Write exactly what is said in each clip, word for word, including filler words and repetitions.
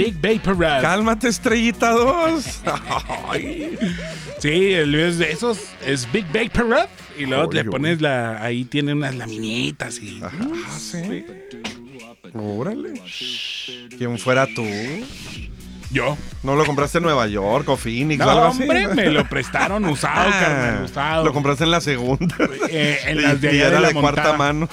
Big Vapor Rub. Cálmate, Estrellita dos. Sí, el de esos es Big Vapor Rub. Y luego Oye, le pones la... Ahí tiene unas laminitas y... Ajá, sí. Órale. ¿Quién fuera tú? Yo. ¿No lo compraste en Nueva York o Phoenix No, o algo así? hombre, me lo prestaron usado, Ah, carnal, usado. Lo compraste en la segunda. Eh, en las de y allá era de, la de cuarta montada. mano.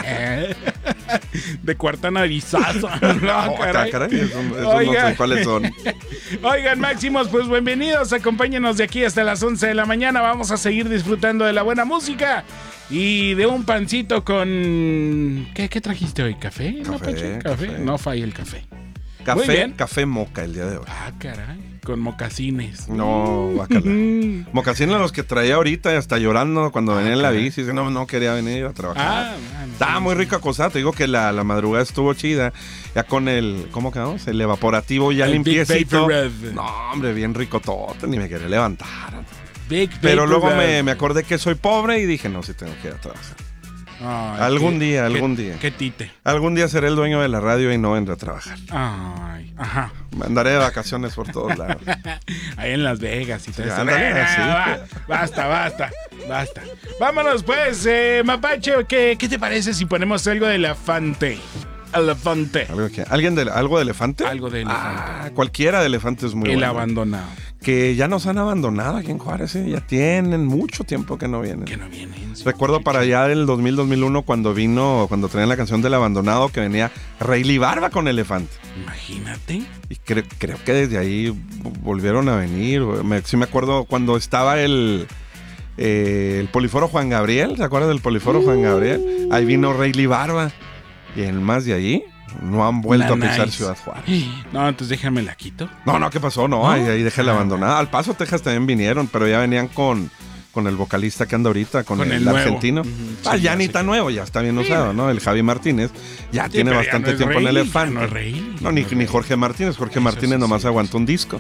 De cuarta narizazo. No, Oh, caray. caray, esos, esos no Oigan. sé cuáles son. Oigan, Máximos, pues bienvenidos. Acompáñenos de aquí hasta las once de la mañana. Vamos a seguir disfrutando de la buena música y de un pancito con... ¿Qué, qué trajiste hoy? ¿Café? ¿No, Café, Pacho? café. No falla el café. Muy Café, bien. café moca el día de hoy. Ah, caray. Con mocasines. No, bacala. Mocasines los que traía ahorita y hasta llorando cuando Ah, venía en la caray. bici. No, no quería venir a trabajar. Ah, man, Estaba sí, muy sí. rico acosado. Te digo que la, la madrugada estuvo chida. Ya con el, ¿cómo quedamos? El evaporativo ya El Big limpiecito. Vapor Rub. No, hombre, bien rico todo. Ni me quería levantar. Big Pero Vapor luego Rub. me, me acordé que soy pobre y dije, no, sí tengo que ir a trabajar. Ay, Algún qué- día, qué- algún día. Qué tite. Algún día seré el dueño de la radio y no vendré a trabajar. Ay, ajá. Me andaré de vacaciones por todos lados. Ahí en Las Vegas y todo Sí, eso. ándale, Bueno, así. va, basta, basta, basta. Vámonos pues, eh, Mapache, ¿qué, ¿qué te parece si ponemos algo de elefante? Elefante. ¿Algo, que, ¿alguien de, ¿Algo de elefante? Algo de elefante. Ah, cualquiera de elefante es muy El bueno. abandonado. Que ya nos han abandonado aquí en Juárez, ¿eh? Ya tienen mucho tiempo que no vienen. Que no vienen. Recuerdo para allá del dos mil, dos mil uno cuando vino, cuando traían la canción del abandonado, que venía Rayleigh Barba con elefante. Imagínate. Y cre- creo que desde ahí volvieron a venir. Me, sí me acuerdo cuando estaba el, eh, el Poliforo Juan Gabriel, ¿se acuerdan del Poliforo Juan Gabriel? Ahí vino Rayleigh Barba. Y en más de allí no han vuelto La a pisar nice. Ciudad Juárez. No, entonces déjame la quito. No, no, ¿qué pasó? No, ¿No? ahí, ahí dejé la Ah, abandonada. Al Paso, Texas también vinieron, pero ya venían con, con el vocalista que anda ahorita, con, Con el, el nuevo. argentino. Ujú. Ah, Sí, ya ya ni sé tan que- nuevo, ya está bien Sí. usado, ¿no? El Javi Martínez ya Sí, tiene pero ya bastante no es tiempo en Rayleigh, Elefante. ya no es Rayleigh, No, ni, no es ni Rayleigh. Jorge Martínez. Jorge Eso Martínez sí, nomás sí, aguantó un disco.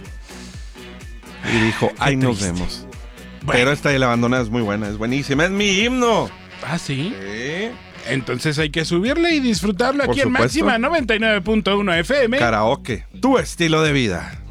Y dijo, ahí nos triste. vemos. Bueno. Pero esta de la abandonada es muy buena, es buenísima, es mi himno. Ah, sí. Sí. Entonces hay que subirle y disfrutarlo Por aquí en supuesto. Máxima noventa y nueve punto uno F M. Karaoke, tu estilo de vida.